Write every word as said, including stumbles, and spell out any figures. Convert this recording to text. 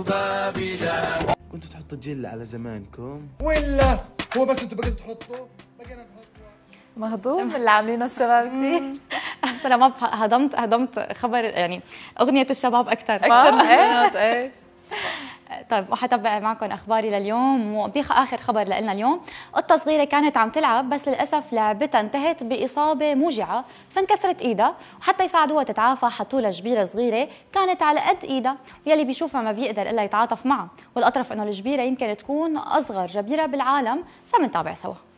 كنتوا تحطوا جل على زمانكم ولا هو بس انتوا بقيتوا تحطوا بقينا نحطوا مهضوم اللي عاملينه الشباب كثير. بس انا ما بف... هضمت هضمت خبر يعني اغنيه الشباب اكثر اكثر من ايه. طيب وحتابع معكم اخباري لليوم. واخر خبر لنا اليوم، قطه صغيره كانت عم تلعب بس للاسف لعبتها انتهت باصابه موجعه فانكسرت ايدها، وحتى يساعدوها تتعافى حطوا لها جبيره صغيره كانت على قد ايدها، ويلي بيشوفها ما بيقدر الا يتعاطف معها، والاطرف انه الجبيره يمكن تكون اصغر جبيره بالعالم، فمنتابع سوا.